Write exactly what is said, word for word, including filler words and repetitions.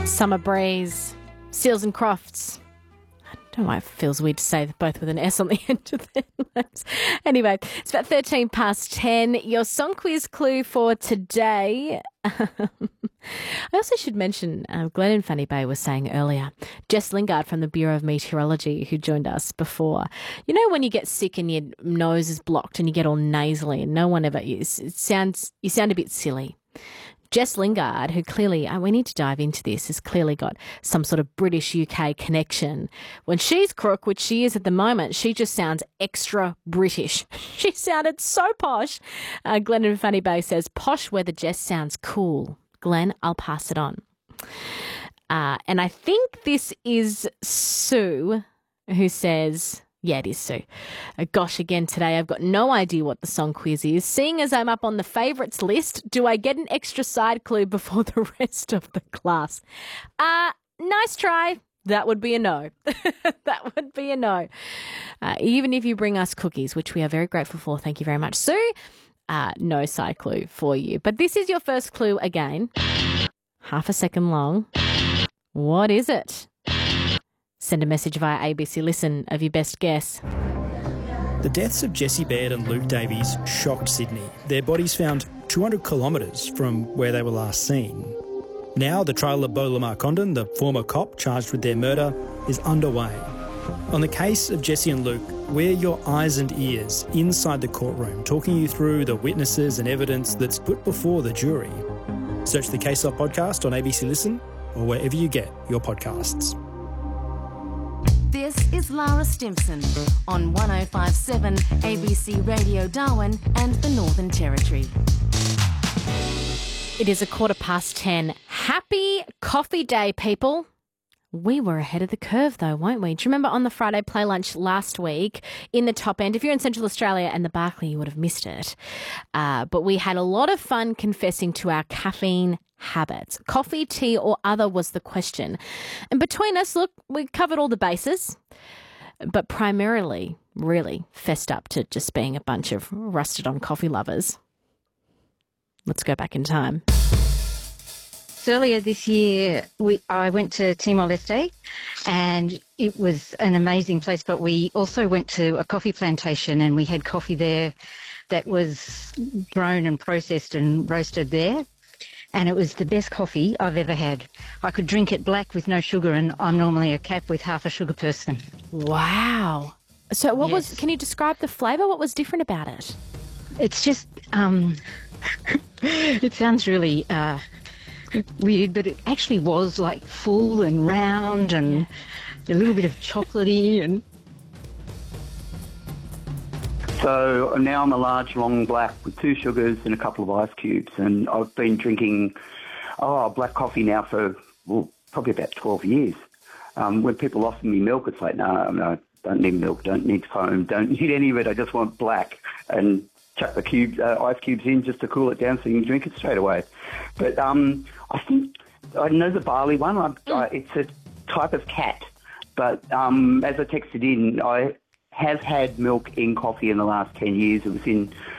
Summer Breeze, Seals and Crofts. I don't know why it feels weird to say both with an S on the end of their names. Anyway, it's about thirteen past ten. Your song quiz clue for today. I also should mention, uh, Glenn in Fanny Bay was saying earlier, Jess Lingard from the Bureau of Meteorology, who joined us before. You know when you get sick and your nose is blocked and you get all nasally and no one ever is, it sounds, you sound a bit silly. Jess Lingard, who clearly, uh, we need to dive into this, has clearly got some sort of British U K connection. When she's crook, which she is at the moment, she just sounds extra British. She sounded so posh. Uh, Glenn in Fanny Bay says, posh weather Jess sounds cool. Glenn, I'll pass it on. Uh, and I think this is Sue who says... Yeah, it is Sue. Uh, gosh, again today, I've got no idea what the song quiz is. Seeing as I'm up on the favourites list, do I get an extra side clue before the rest of the class? Uh, nice try. That would be a no. That would be a no. Uh, even if you bring us cookies, which we are very grateful for. Thank you very much, Sue. Uh, no side clue for you. But this is your first clue again. Half a second long. What is it? Send a message via A B C Listen of your best guess. The deaths of Jessie Baird and Luke Davies shocked Sydney. Their bodies found two hundred kilometres from where they were last seen. Now the trial of Beau Lamar Condon, the former cop charged with their murder, is underway. On the case of Jessie and Luke, we're your eyes and ears inside the courtroom, talking you through the witnesses and evidence that's put before the jury. Search the Case Off podcast on A B C Listen or wherever you get your podcasts. This is Lara Stimson on one oh five point seven A B C Radio Darwin and the Northern Territory. It is a quarter past ten. Happy Coffee Day, people. We were ahead of the curve, though, weren't we? Do you remember on the Friday Play Lunch last week in the top end? If you're in Central Australia and the Barkly, you would have missed it. Uh, but we had a lot of fun confessing to our caffeine habits. Coffee, tea or other was the question. And between us, look, we covered all the bases, but primarily really fessed up to just being a bunch of rusted on coffee lovers. Let's go back in time. Earlier this year, we I went to Timor-Leste and it was an amazing place, but we also went to a coffee plantation and we had coffee there that was grown and processed and roasted there. And it was the best coffee I've ever had. I could drink it black with no sugar, and I'm normally a cap with half a sugar person. Wow. So what Yes. was, can you describe the flavour? What was different about it? It's just, um, it sounds really uh, weird, but it actually was like full and round and a little bit of chocolatey and... So now I'm a large, long black with two sugars and a couple of ice cubes, and I've been drinking oh black coffee now for well probably about twelve years. Um, when people offer me milk, it's like no, no, don't need milk, don't need foam, don't need any of it. I just want black, and chuck the cubes, uh, ice cubes in just to cool it down so you can drink it straight away. But um, I think I know the barley one. I, mm. I, it's a type of cat, but um, as I texted in, I have had milk in coffee in the last ten years. It was in